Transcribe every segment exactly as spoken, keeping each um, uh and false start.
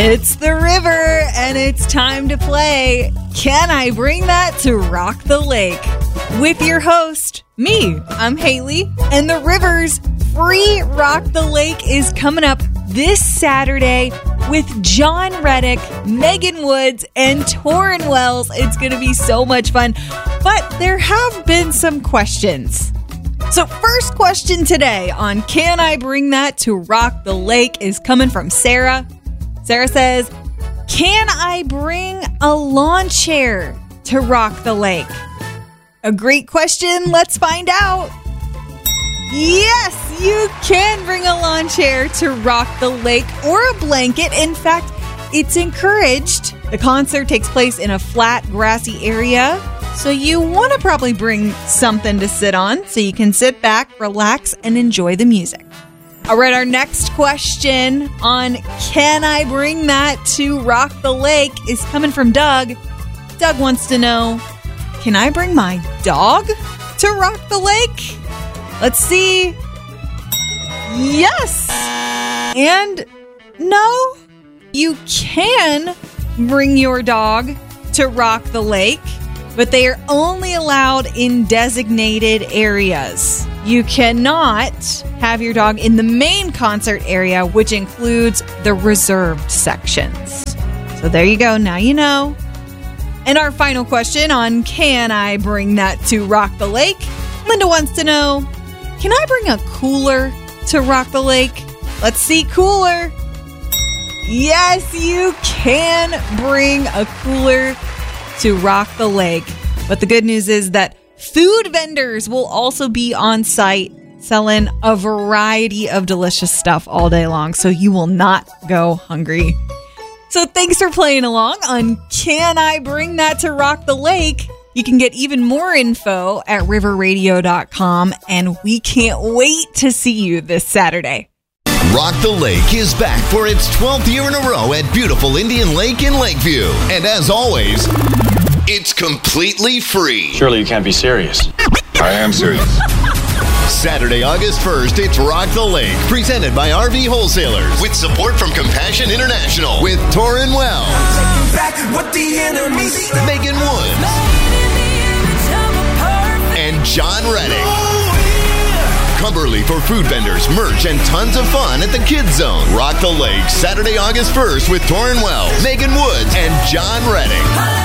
It's the river, and it's time to play Can I Bring That to Rock the Lake? With your host, me, I'm Haley, and the river's free Rock the Lake is coming up this Saturday with John Reddick, Megan Woods, and Torrin Wells. It's going to be so much fun, but there have been some questions. So first question today on Can I Bring That to Rock the Lake is coming from Sarah. Sarah says, can I bring a lawn chair to rock the lake? A great question. Let's find out. Yes, you can bring a lawn chair to rock the lake or a blanket. In fact, it's encouraged. The concert takes place in a flat, grassy area, so you want to probably bring something to sit on so you can sit back, relax, and enjoy the music. All right, our next question on Can I Bring That to Rock the Lake is coming from Doug. Doug wants to know, can I bring my dog to rock the lake? Let's see. Yes. And no, you can bring your dog to rock the lake, but they are only allowed in designated areas. You cannot have your dog in the main concert area, which includes the reserved sections. So there you go. Now you know. And our final question on Can I Bring That to Rock the Lake? Linda wants to know, can I bring a cooler to rock the lake? Let's see cooler. Yes, you can bring a cooler to rock the lake. But the good news is that food vendors will also be on site selling a variety of delicious stuff all day long, so you will not go hungry. So thanks for playing along on Can I Bring That to Rock the Lake? You can get even more info at river radio dot com, and we can't wait to see you this Saturday. Rock the Lake is back for its twelfth year in a row at beautiful Indian Lake in Lakeview. And as always, it's completely free. Surely you can't be serious. I am serious. Saturday, August first, it's Rock the Lake, presented by R V Wholesalers, with support from Compassion International, with Torrin Wells, Megan Woods, and John Reddick. Cumberly for food vendors, merch, and tons of fun at the Kids Zone. Rock the Lake, Saturday, August first, with Torrin Wells, Megan Woods, and John Reddick.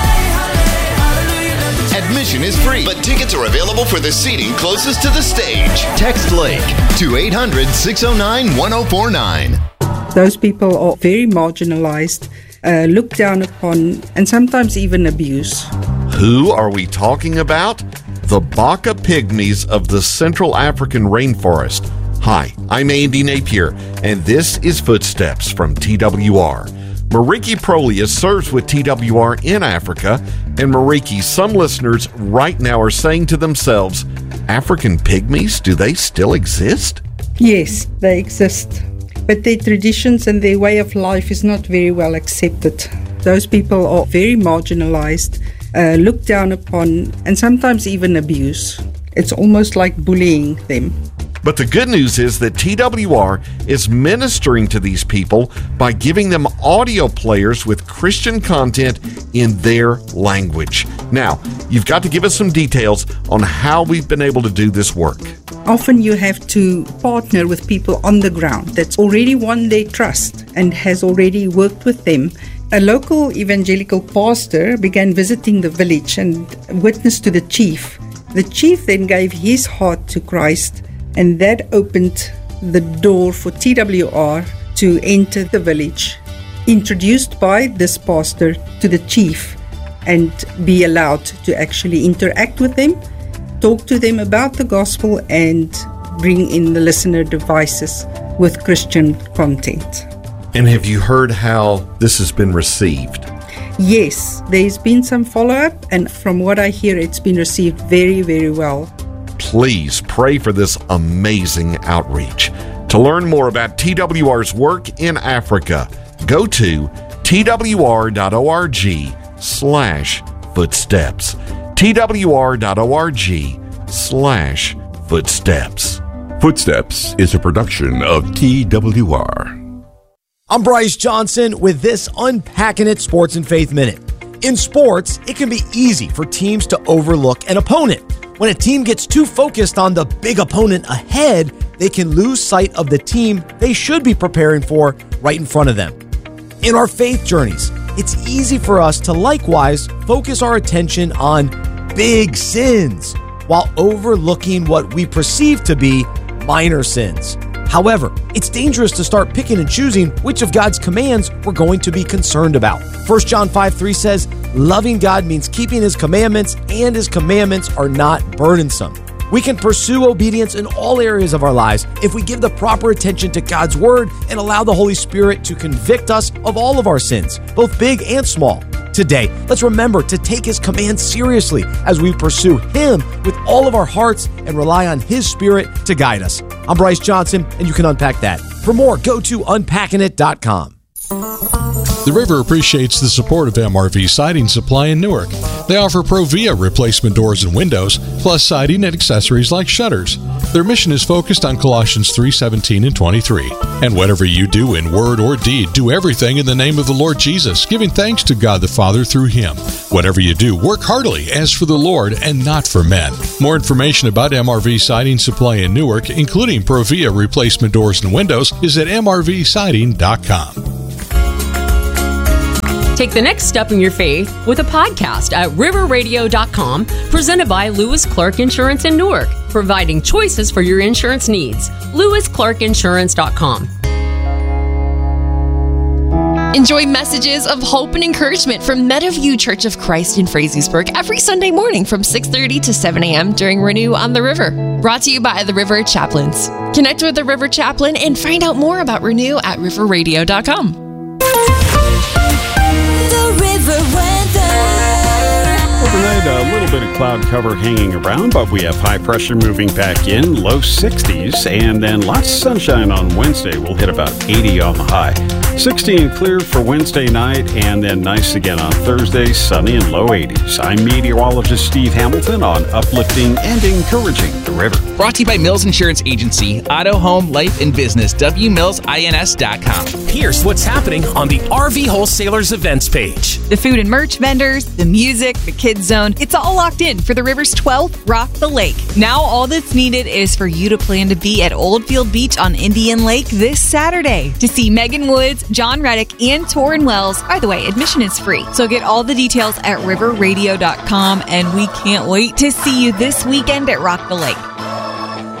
Admission is free, but tickets are available for the seating closest to the stage. Text Lake to eight hundred, six oh nine, one oh four nine. Those people are very marginalized, uh, looked down upon, and sometimes even abused. Who are we talking about? The Baka Pygmies of the Central African Rainforest. Hi, I'm Andy Napier, and this is Footsteps from T W R. Mariki Prolia serves with T W R in Africa, and Mariki, some listeners right now are saying to themselves, African pygmies, do they still exist? Yes, they exist, but their traditions and their way of life is not very well accepted. Those people are very marginalized, uh, looked down upon, and sometimes even abused. It's almost like bullying them. But the good news is that T W R is ministering to these people by giving them audio players with Christian content in their language. Now, you've got to give us some details on how we've been able to do this work. Often you have to partner with people on the ground that's already won their trust and has already worked with them. A local evangelical pastor began visiting the village and witnessed to the chief. The chief then gave his heart to Christ, and that opened the door for T W R to enter the village, introduced by this pastor to the chief, and be allowed to actually interact with them, talk to them about the gospel, and bring in the listener devices with Christian content. And have you heard how this has been received? Yes, there's been some follow-up, and from what I hear, it's been received very, very well. Please pray for this amazing outreach. To learn more about T W R's work in Africa, go to twr.org slash footsteps. twr.org slash footsteps. Footsteps is a production of T W R. I'm Bryce Johnson with this Unpacking It Sports and Faith Minute. In sports, it can be easy for teams to overlook an opponent. When a team gets too focused on the big opponent ahead, they can lose sight of the team they should be preparing for right in front of them. In our faith journeys, it's easy for us to likewise focus our attention on big sins while overlooking what we perceive to be minor sins. However, it's dangerous to start picking and choosing which of God's commands we're going to be concerned about. First John five three says, loving God means keeping His commandments, and His commandments are not burdensome. We can pursue obedience in all areas of our lives if we give the proper attention to God's Word and allow the Holy Spirit to convict us of all of our sins, both big and small. Today, let's remember to take His commands seriously as we pursue Him with all of our hearts and rely on His Spirit to guide us. I'm Bryce Johnson, and you can unpack that. For more, go to unpacking it dot com. The River appreciates the support of M R V Siding Supply in Newark. They offer Provia replacement doors and windows, plus siding and accessories like shutters. Their mission is focused on Colossians three seventeen and twenty-three. And whatever you do in word or deed, do everything in the name of the Lord Jesus, giving thanks to God the Father through Him. Whatever you do, work heartily as for the Lord and not for men. More information about M R V Siding Supply in Newark, including Provia replacement doors and windows, is at m r v siding dot com. Take the next step in your faith with a podcast at river radio dot com, presented by Lewis Clark Insurance in Newark, providing choices for your insurance needs. lewis clark insurance dot com. Enjoy messages of hope and encouragement from Meadowview Church of Christ in Frazeysburg every Sunday morning from six thirty to seven a.m. during Renew on the River. Brought to you by the River Chaplains. Connect with the River Chaplain and find out more about Renew at river radio dot com. Overnight, a little bit of cloud cover hanging around, but we have high pressure moving back in, low sixties, and then lots of sunshine on Wednesday. We'll hit about eighty on the high. sixty and clear for Wednesday night, and then nice again on Thursday, sunny and low eighties. I'm meteorologist Steve Hamilton on Uplifting and Encouraging the River. Brought to you by Mills Insurance Agency, Auto, Home, Life, and Business, w mills ins dot com. Here's what's happening on the R V Wholesalers events page. The food and merch vendors, the music, the kids zone, it's all locked in for the River's twelfth Rock the Lake. Now all that's needed is for you to plan to be at Oldfield Beach on Indian Lake this Saturday to see Megan Woods, John Reddick, and Torrin Wells. By the way, admission is free. So get all the details at river radio dot com, and we can't wait to see you this weekend at Rock the Lake.